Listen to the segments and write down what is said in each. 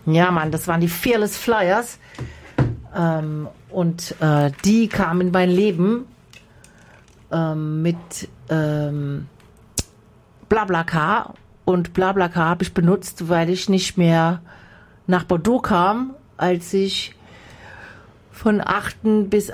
Ja, Mann, das waren die Fearless Flyers. Und die kamen in mein Leben mit BlaBlaCar. Und BlaBlaCar habe ich benutzt, weil ich nicht mehr nach Bordeaux kam, als ich von 8. bis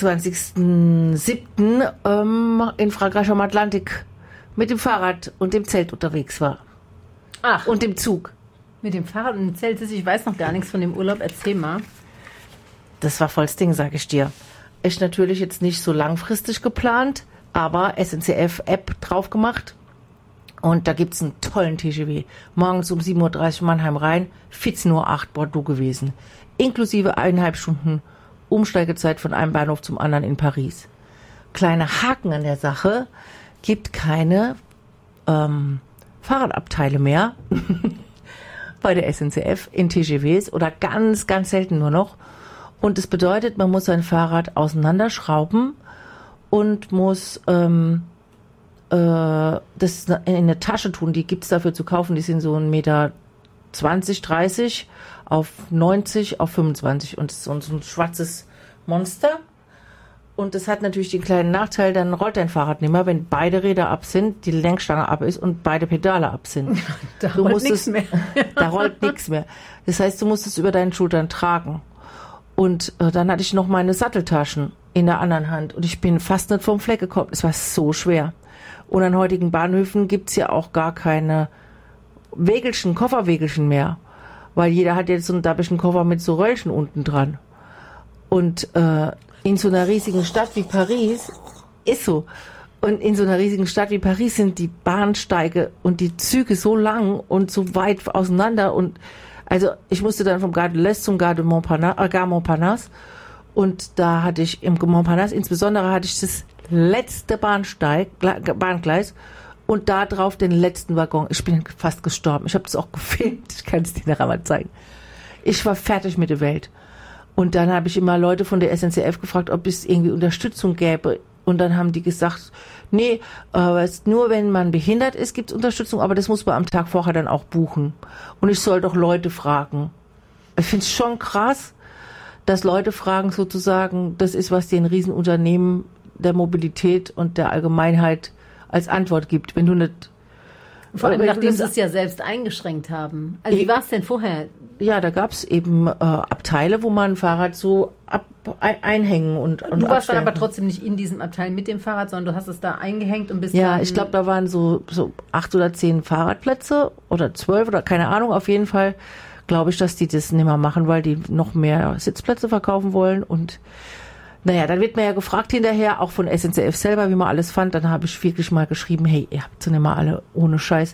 28.07. In Frankreich am Atlantik mit dem Fahrrad und dem Zelt unterwegs war. Ach. Und dem Zug. Mit dem Fahrrad und dem Zelt, ich weiß noch gar nichts von dem Urlaub. Erzähl mal. Das war volles Ding, sag ich dir. Ist natürlich jetzt nicht so langfristig geplant, aber SNCF-App drauf gemacht. Und da gibt's einen tollen TGV. Morgens um 7.30 Uhr Mannheim rein, 14.08 Uhr Bordeaux gewesen. Inklusive 1,5 Stunden Umsteigezeit von einem Bahnhof zum anderen in Paris. Kleiner Haken an der Sache, gibt keine Fahrradabteile mehr bei der SNCF in TGVs oder ganz, ganz selten nur noch. Und das bedeutet, man muss sein Fahrrad auseinanderschrauben und muss das in eine Tasche tun. Die gibt's dafür zu kaufen. Die sind so 1,20 Meter, 30 auf 90 auf 25. Und das ist so ein schwarzes Monster. Und das hat natürlich den kleinen Nachteil, dann rollt dein Fahrrad nicht mehr, wenn beide Räder ab sind, die Lenkstange ab ist und beide Pedale ab sind. Da rollt nichts mehr. Da rollt nichts mehr. Das heißt, du musst es über deinen Schultern tragen. Und dann hatte ich noch meine Satteltaschen in der anderen Hand und ich bin fast nicht vom Fleck gekommen. Es war so schwer. Und an heutigen Bahnhöfen gibt's ja auch gar keine Kofferwägelchen mehr. Weil jeder hat jetzt so einen dappischen Koffer mit so Röllchen unten dran. Und in so einer riesigen Stadt wie Paris ist so. Und in so einer riesigen Stadt wie Paris sind die Bahnsteige und die Züge so lang und so weit auseinander. Und also ich musste dann vom Gare de l'Est zum Gare Montparnasse. Und da hatte ich im Montparnasse insbesondere hatte ich das letzte Bahngleis und da drauf den letzten Waggon. Ich bin fast gestorben. Ich habe das auch gefilmt. Ich kann es dir nachher mal zeigen. Ich war fertig mit der Welt. Und dann habe ich immer Leute von der SNCF gefragt, ob es irgendwie Unterstützung gäbe. Und dann haben die gesagt, nee, nur wenn man behindert ist, gibt es Unterstützung, aber das muss man am Tag vorher dann auch buchen. Und ich soll doch Leute fragen. Ich finde es schon krass, dass Leute fragen sozusagen, das ist, was den Riesenunternehmen der Mobilität und der Allgemeinheit als Antwort gibt. Wenn du nicht... Vor allem, nachdem sie es ja selbst eingeschränkt haben. Also wie war es denn vorher? Ja, da gab es eben Abteile, wo man ein Fahrrad so einhängen und du warst dann aber trotzdem nicht in diesem Abteil mit dem Fahrrad, sondern du hast es da eingehängt und bist ja, ich glaube, da waren so 8 oder 10 Fahrradplätze oder 12 oder keine Ahnung. Auf jeden Fall glaube ich, dass die das nicht mehr machen, weil die noch mehr Sitzplätze verkaufen wollen. Und naja, dann wird mir ja gefragt hinterher, auch von SNCF selber, wie man alles fand. Dann habe ich wirklich mal geschrieben, hey, ihr habt sie nicht mal alle ohne Scheiß.